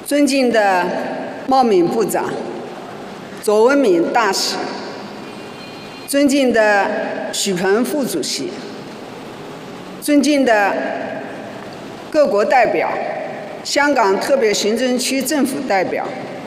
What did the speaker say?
尊敬的茂敏部长、左文敏大使，尊敬的许鹏副主席，尊敬的各国代表，香港特别行政区政府代表，